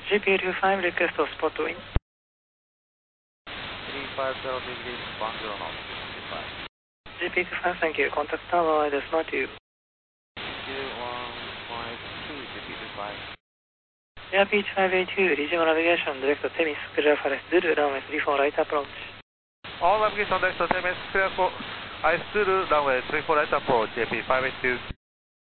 GP25 request of spot wind. 350 degrees 10 knots. GP25, thank you. Contact tower, I does not you. 152 GP25. Air Beach 582, regional navigation, direct to Temis, clear for Zulu, runway 34 right approach. All navigation direct to Temis, clear for Zulu, runway 34 right approach, JP 582.